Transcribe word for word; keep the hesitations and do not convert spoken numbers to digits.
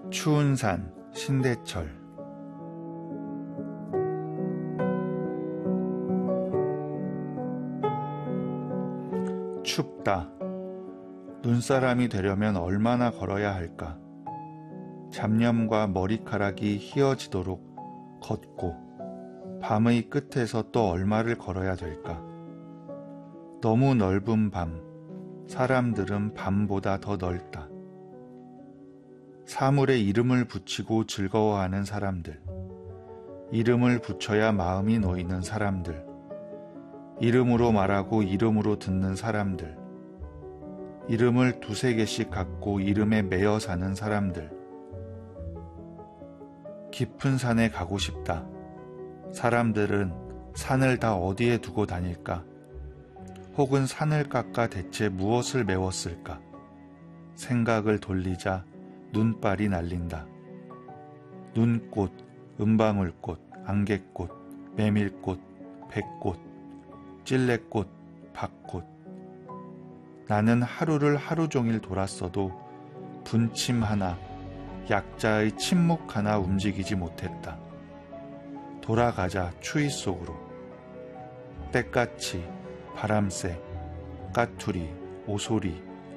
추운 산 신대철. 춥다. 눈사람이 되려면 얼마나 걸어야 할까? 잡념과 머리카락이 휘어지도록 걷고 밤의 끝에서 또 얼마를 걸어야 될까? 너무 넓은 밤, 사람들은 밤보다 더 넓다. 사물에 이름을 붙이고 즐거워하는 사람들, 이름을 붙여야 마음이 놓이는 사람들, 이름으로 말하고 이름으로 듣는 사람들, 이름을 두세 개씩 갖고 이름에 매여 사는 사람들. 깊은 산에 가고 싶다. 사람들은 산을 다 어디에 두고 다닐까? 혹은 산을 깎아 대체 무엇을 메웠을까? 생각을 돌리자 눈발이 날린다. 눈꽃, 은방울꽃, 안개꽃, 메밀꽃, 백꽃, 찔레꽃, 밭꽃. 나는 하루를 하루 종일 돌았어도 분침 하나, 약자의 침묵 하나 움직이지 못했다. 돌아가자 추위 속으로. 때까치, 바람새, 까투리, 오소리,